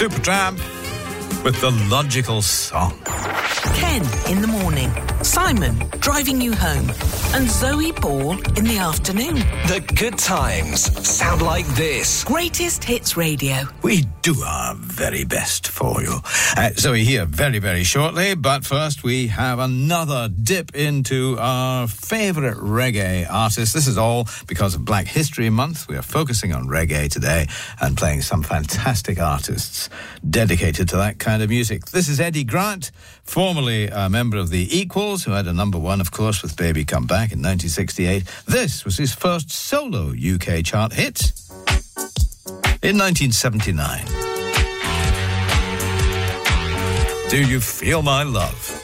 Supertramp with The Logical Song. Ken in the morning, Simon driving you home, and Zoe Ball in the afternoon. The good times sound like this. Greatest Hits Radio. We do our very best for you. Zoe here very, very shortly, but first we have another dip into our favourite reggae artists. This is all because of Black History Month. We are focusing on reggae today and playing some fantastic artists dedicated to that kind of music. This is Eddie Grant, formerly a member of the Equals, who had a number one, of course, with Baby Come Back in 1968. This was his first solo UK chart hit in 1979. Do You Feel My Love?